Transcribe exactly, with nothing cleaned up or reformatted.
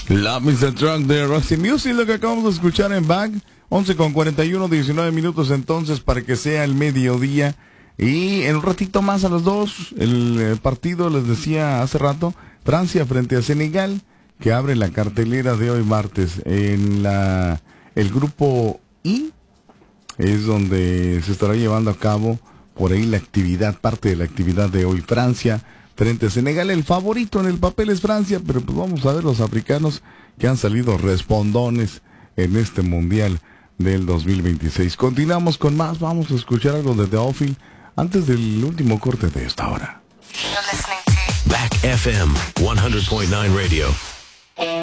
La mister Drunk de Roxy Music, lo que acabamos de escuchar en Back. once con cuarenta y uno, diecinueve minutos entonces para que sea el mediodía. Y en un ratito más a las dos, el eh, partido, les decía hace rato, Francia frente a Senegal, que abre la cartelera de hoy martes. En la el grupo I es donde se estará llevando a cabo por ahí la actividad, parte de la actividad de hoy. Francia frente a Senegal, el favorito en el papel es Francia, pero pues vamos a ver los africanos que han salido respondones en este mundial del dos mil veintiséis. Continuamos con más, vamos a escuchar algo de Teófil antes del último corte de esta hora. Back F M one hundred point nine Radio.